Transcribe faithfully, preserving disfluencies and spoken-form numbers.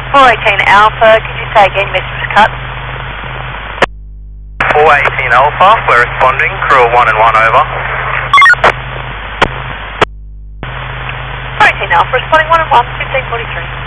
four eighteen Alpha, could you say again, your message was cut? four eighteen Alpha, we're responding, crew one and one over. four eighteen Alpha, responding one and one, fifteen forty-three.